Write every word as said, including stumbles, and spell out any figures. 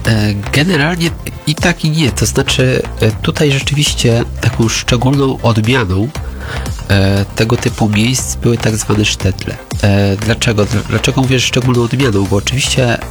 Generalnie i tak i nie, to znaczy tutaj rzeczywiście taką szczególną odmianą tego typu miejsc były tak zwane sztetle. Dlaczego? Dlaczego mówię, że szczególną odmianą? Bo oczywiście